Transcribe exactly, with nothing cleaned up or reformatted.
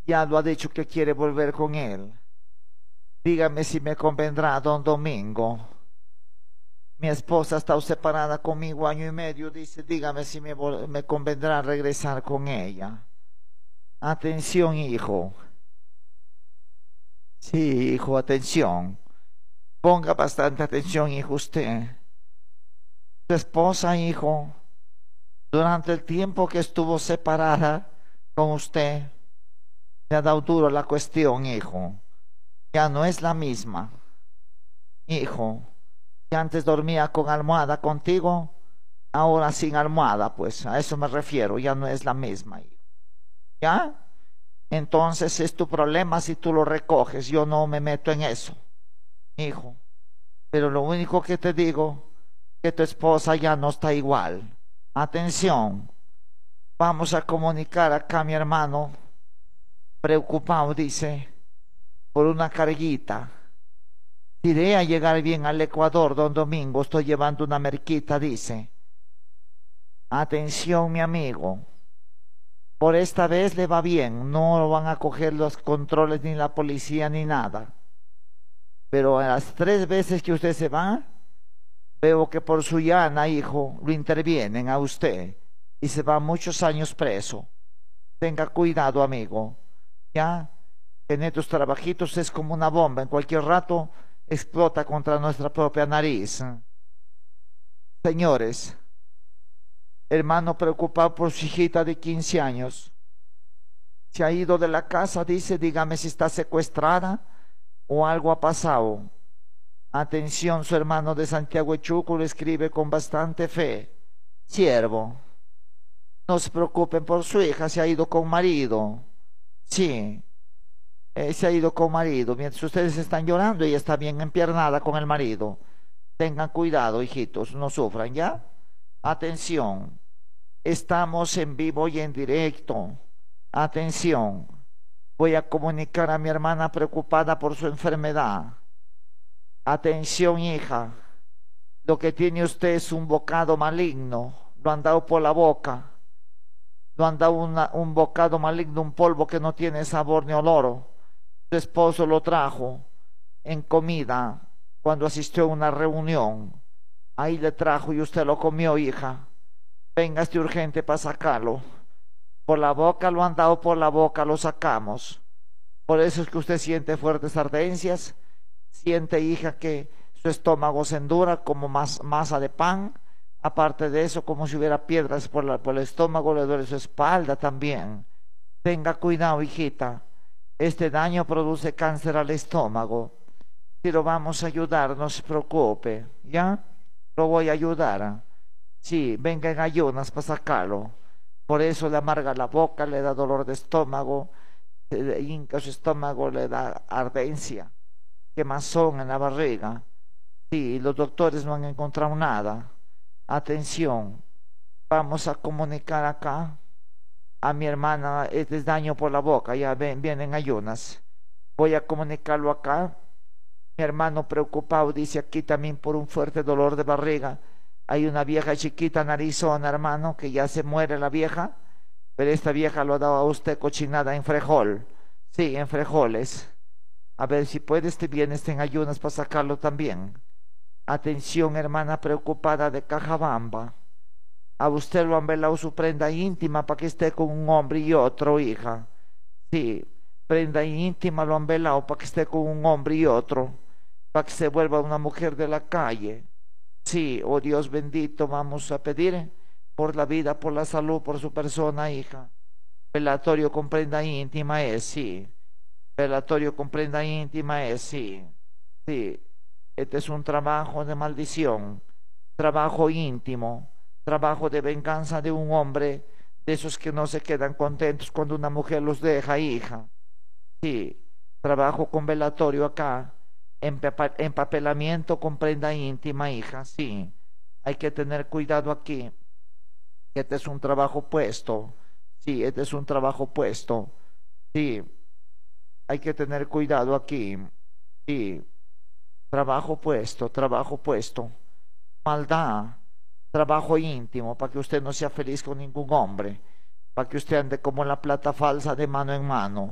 Ya lo ha dicho que quiere volver con él. Dígame si me convendrá, don Domingo. Mi esposa está separada conmigo año y medio. Dice, dígame si me, me convendrá regresar con ella. Atención, hijo. Sí, hijo, atención. Ponga bastante atención, hijo, usted. Su esposa, hijo, durante el tiempo que estuvo separada con usted, le ha dado duro la cuestión, hijo. Ya no es la misma. Hijo, que antes dormía con almohada contigo, ahora sin almohada, pues a eso me refiero, ya no es la misma, hijo. ¿Ya? Entonces es tu problema si tú lo recoges, yo no me meto en eso, hijo. Pero lo único que te digo, que tu esposa ya no está igual. Atención, vamos a comunicar acá a mi hermano, preocupado, dice, por una carguita. Iré a llegar bien al Ecuador, don Domingo, estoy llevando una merquita, dice. Atención, mi amigo, por esta vez le va bien, no van a coger los controles ni la policía ni nada. Pero a las tres veces que usted se va, veo que por su llana, hijo, lo intervienen a usted y se va muchos años preso. Tenga cuidado, amigo, ¿ya? En estos trabajitos es como una bomba, en cualquier rato explota contra nuestra propia nariz. Señores, hermano preocupado por su hijita de quince años, se ha ido de la casa, dice, dígame si está secuestrada o algo ha pasado. Atención, su hermano de Santiago Chuco le escribe con bastante fe. Siervo, no se preocupen por su hija, se ha ido con marido. Sí, eh, se ha ido con marido. Mientras ustedes están llorando, ella está bien empiernada con el marido. Tengan cuidado, hijitos, no sufran, ¿ya? Atención, estamos en vivo y en directo. Atención, voy a comunicar a mi hermana preocupada por su enfermedad. Atención, hija, lo que tiene usted es un bocado maligno, lo han dado por la boca, lo han dado una, un bocado maligno, un polvo que no tiene sabor ni olor. Su esposo lo trajo en comida cuando asistió a una reunión, ahí le trajo y usted lo comió, hija. Véngase urgente para sacarlo. Por la boca lo han dado, por la boca lo sacamos. Por eso es que usted siente fuertes ardencias. Siente, hija, que su estómago se endura como mas, masa de pan. Aparte de eso, como si hubiera piedras por, la, por el estómago, le duele su espalda también. Tenga cuidado, hijita. Este daño produce cáncer al estómago. Si lo vamos a ayudar, no se preocupe, ¿ya? Lo voy a ayudar. Sí, venga en ayunas para sacarlo. Por eso le amarga la boca, le da dolor de estómago, le hinca su estómago, le da ardencia, quemazón en la barriga. Sí, los doctores no han encontrado nada. Atención, vamos a comunicar acá a mi hermana, este es daño por la boca, ya ven, vienen ayunas. Voy a comunicarlo acá. Mi hermano preocupado dice aquí también por un fuerte dolor de barriga. Hay una vieja chiquita narizona, hermano, que ya se muere la vieja, pero esta vieja lo ha dado a usted cochinada en frijol. Sí, en frijoles. A ver si puede, este viernes en ayunas para sacarlo también. Atención, hermana preocupada de Cajabamba. A usted lo han velado su prenda íntima para que esté con un hombre y otro, hija. Sí, prenda íntima lo han velado para que esté con un hombre y otro, para que se vuelva una mujer de la calle. Sí, oh Dios bendito, vamos a pedir por la vida, por la salud, por su persona, hija. Velatorio con prenda íntima es, sí. Velatorio con prenda íntima es, sí. Sí, este es un trabajo de maldición, trabajo íntimo, trabajo de venganza de un hombre, de esos que no se quedan contentos cuando una mujer los deja, hija. Sí, trabajo con velatorio acá. Empapelamiento con prenda íntima, hija, sí. Hay que tener cuidado aquí. Este es un trabajo puesto. Sí, este es un trabajo puesto. Sí. Hay que tener cuidado aquí. Sí. Trabajo puesto, trabajo puesto. Maldad. Trabajo íntimo, para que usted no sea feliz con ningún hombre. Para que usted ande como la plata falsa de mano en mano.